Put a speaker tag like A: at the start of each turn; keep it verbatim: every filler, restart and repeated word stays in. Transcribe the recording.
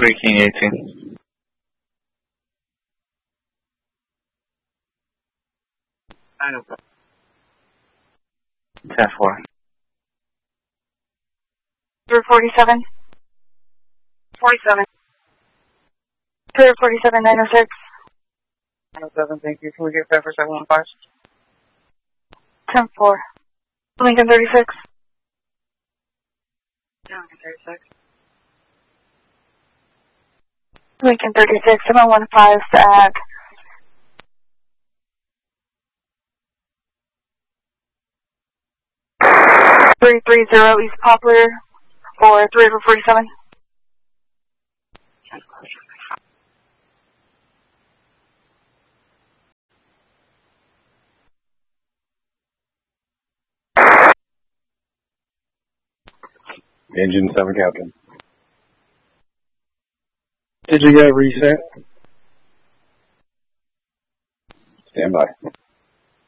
A: Breaking eighteen.
B: nine oh five.
A: ten four.
C: three forty-seven.
B: forty-seven.
C: three forty-seven, nine oh six.
B: nine oh seven, thank you. Can we get that for seven one five?
C: ten four. Lincoln thirty-six.
B: Lincoln thirty-six.
C: Lincoln thirty-six, seven one five, Ag. three three zero East Poplar for three forty-seven.
D: Engine seven, Captain.
E: Did you get reset?
D: Stand by.